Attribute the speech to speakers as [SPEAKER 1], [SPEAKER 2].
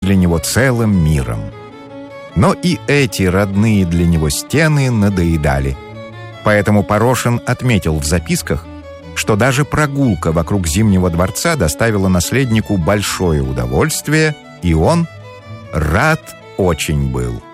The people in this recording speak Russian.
[SPEAKER 1] для него целым миром. Но и эти родные для него стены надоедали. Поэтому Порошин отметил в записках, что даже прогулка вокруг Зимнего дворца доставила наследнику большое удовольствие, и он рад очень был.